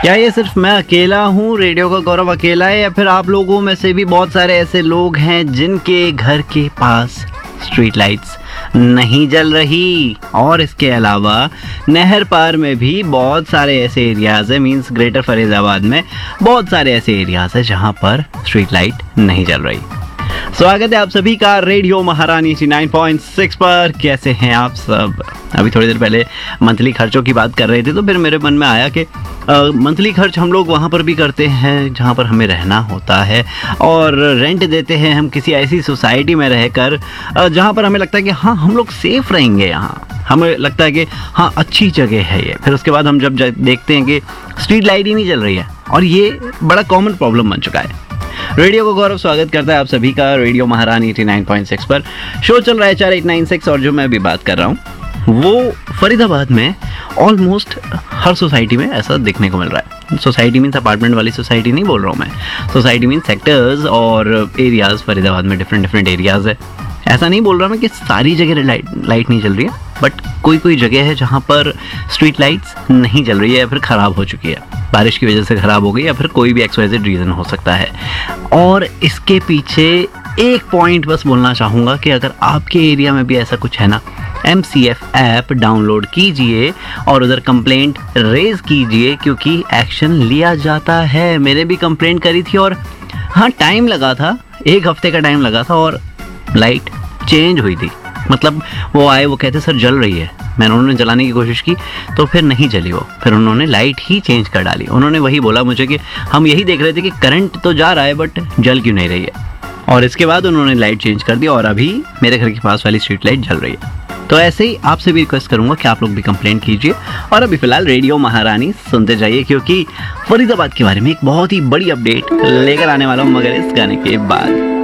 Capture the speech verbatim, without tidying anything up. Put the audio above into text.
क्या ये सिर्फ मैं अकेला हूँ, रेडियो का गौरव अकेला है, या फिर आप लोगों में से भी बहुत सारे ऐसे लोग हैं जिनके घर के पास स्ट्रीट लाइट्स नहीं जल रही? और इसके अलावा नहर पार में भी बहुत सारे ऐसे एरियाज है, मींस ग्रेटर फरीदाबाद में बहुत सारे ऐसे एरियाज है जहाँ पर स्ट्रीट लाइट नहीं जल रही। स्वागत है आप सभी का रेडियो महारानी नाइंटी नाइन पॉइंट सिक्स पर। कैसे हैं आप सब? अभी थोड़ी देर पहले मंथली खर्चों की बात कर रहे थे, तो फिर मेरे मन में आया कि मंथली खर्च हम लोग वहाँ पर भी करते हैं जहाँ पर हमें रहना होता है, और रेंट देते हैं हम किसी ऐसी सोसाइटी में रहकर जहाँ पर हमें लगता है कि हाँ हम लोग सेफ रहेंगे, यहाँ हमें लगता है कि हाँ अच्छी जगह है ये। फिर उसके बाद हम जब देखते हैं कि स्ट्रीट लाइट ही नहीं जल रही है, और ये बड़ा कॉमन प्रॉब्लम बन चुका है। रेडियो को गौरव स्वागत करता है आप सभी का रेडियो महारानी एटी नाइन पॉइंट सिक्स पर। शो चल रहा है चार एट नाइन सिक्स, और जो मैं अभी बात कर रहा हूँ वो फरीदाबाद में ऑलमोस्ट हर सोसाइटी में ऐसा देखने को मिल रहा है। सोसाइटी मीन्स अपार्टमेंट वाली सोसाइटी नहीं बोल रहा हूँ मैं, सोसाइटी मीन्स सेक्टर्स और एरियाज। फरीदाबाद में डिफरेंट डिफरेंट एरियाज है। ऐसा नहीं बोल रहा मैं कि सारी जगह लाइट लाइट नहीं जल रही है, बट कोई कोई जगह है जहाँ पर स्ट्रीट लाइट्स नहीं जल रही है या फिर ख़राब हो चुकी है, बारिश की वजह से ख़राब हो गई, या फिर कोई भी एक्स वाई जेड रीज़न हो सकता है। और इसके पीछे एक पॉइंट बस बोलना चाहूँगा कि अगर आपके एरिया में भी ऐसा कुछ है ना, M C F app download कीजिए और उधर कंप्लेंट रेज कीजिए, क्योंकि एक्शन लिया जाता है। मैंने भी कंप्लेंट करी थी और हाँ टाइम लगा था, एक हफ्ते का टाइम लगा था, और लाइट चेंज हुई थी। मतलब वो आए, वो कहते सर जल रही है, मैंने उन्होंने जलाने की कोशिश की तो फिर नहीं जली वो, फिर उन्होंने लाइट ही चेंज कर डाली। उन्होंने वही बोला मुझे कि हम यही देख रहे थे कि करंट तो जा रहा है बट जल क्यों नहीं रही है, और इसके बाद उन्होंने लाइट चेंज कर दी और अभी मेरे घर के पास वाली स्ट्रीट लाइट जल रही है। तो ऐसे ही आपसे भी रिक्वेस्ट करूंगा कि आप लोग भी कंप्लेंट कीजिए, और अभी फिलहाल रेडियो महारानी सुनते जाइए, क्योंकि फरीदाबाद के बारे में एक बहुत ही बड़ी अपडेट लेकर आने वाला हूँ, मगर इस गाने के बाद।